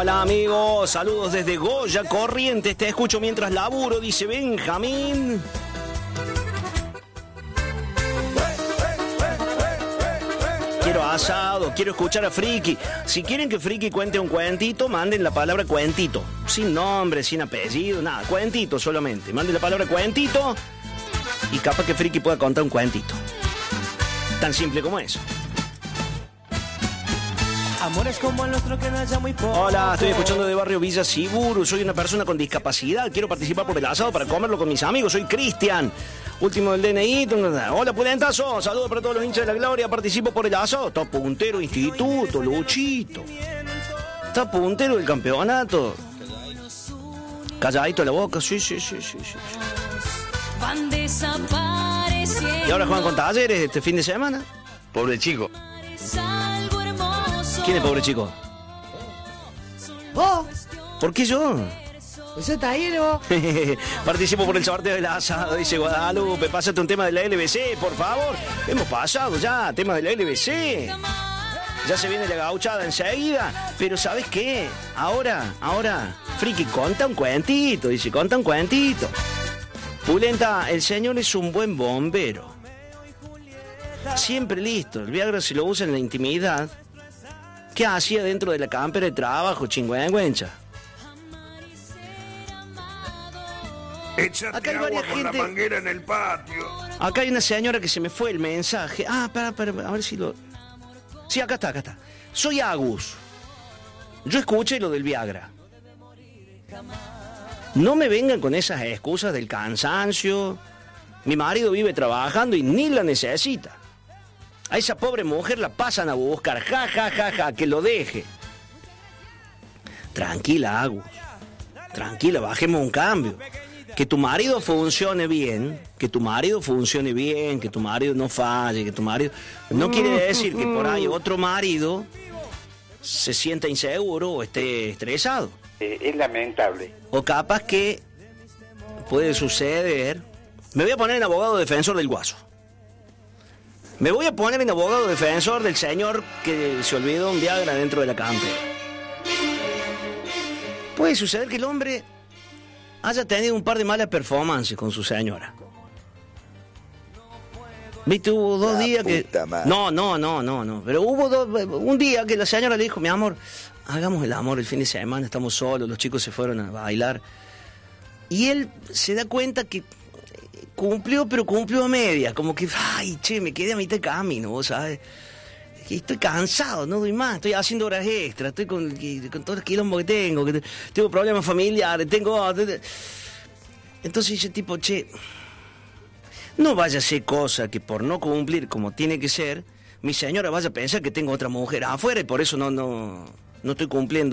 Hola amigos, saludos desde Goya Corrientes, te escucho mientras laburo, dice Benjamín. Quiero asado, quiero escuchar a Friki. Si quieren que Friki cuente un cuentito, manden la palabra cuentito. Sin nombre, sin apellido, nada, cuentito solamente. Manden la palabra cuentito y capaz que Friki pueda contar un cuentito. Tan simple como eso. Amores como el nuestro que no haya muy poco. Hola, estoy escuchando de Barrio Villa Siburu. Soy una persona con discapacidad. Quiero participar por el asado para comerlo con mis amigos. Soy Cristian. Último del DNI. Hola, Pulentazo. Saludos para todos los hinchas de la Gloria. Participo por el asado. Está puntero instituto, Luchito. Está puntero del campeonato. Calladito la boca. Sí. Van desapareciendo. ¿Y ahora juegan con Talleres este fin de semana? Pobre chico. ¿Quién es pobre chico? ¿Vos? ¿Por qué yo? ¿Eso está ahí, vos? Participo por el sorteo del asado, dice Guadalupe. Pásate un tema de la LBC, por favor. Hemos pasado ya, tema de la LBC. Ya se viene la gauchada enseguida. Pero ¿sabes qué? Ahora, Friki, conta un cuentito, dice, conta un cuentito. Pulenta, el señor es un buen bombero. Siempre listo. El Viagra se lo usa en la intimidad. ¿Qué hacía dentro de la campera de trabajo, chingüengüencha? Échate Acá hay agua varias con gente- la manguera en el patio. Acá hay una señora que se me fue el mensaje. Para, a ver si lo... Sí, acá está. Soy Agus. Yo escuché lo del Viagra. No me vengan con esas excusas del cansancio. Mi marido vive trabajando y ni la necesita. A esa pobre mujer la pasan a buscar. Ja, que lo deje. Tranquila, Agus. Tranquila, bajemos un cambio. Que tu marido funcione bien, que tu marido no falle, que tu marido... No quiere decir que por ahí otro marido se sienta inseguro o esté estresado. Es lamentable. O capaz que puede suceder... Me voy a poner en abogado defensor del guaso. Me voy a poner en abogado defensor del señor que se olvidó un Viagra dentro de la campera. Puede suceder que el hombre haya tenido un par de malas performances con su señora. ¿Viste? Hubo 2 días que... No. Pero hubo un día que la señora le dijo, mi amor, hagamos el amor el fin de semana, estamos solos, los chicos se fueron a bailar. Y él se da cuenta que cumplió, pero cumplió a media. Como que, me quedé a mitad de camino, ¿vos sabes? Estoy cansado, no doy más, estoy haciendo horas extras, estoy con todo el quilombo que tengo problemas familiares, Entonces dice tipo, no vaya a ser cosa que por no cumplir como tiene que ser, mi señora vaya a pensar que tengo otra mujer afuera y por eso no estoy cumpliendo